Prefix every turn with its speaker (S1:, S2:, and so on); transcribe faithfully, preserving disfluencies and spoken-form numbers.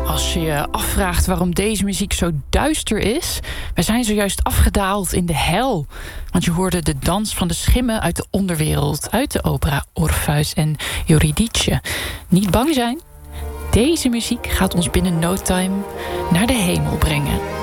S1: Als je je afvraagt waarom deze muziek zo duister is, we zijn zojuist afgedaald in de hel. Want je hoorde de dans van de schimmen uit de onderwereld, uit de opera Orpheus en Eurydice. Niet bang zijn. Deze muziek gaat ons binnen no time naar de hemel brengen.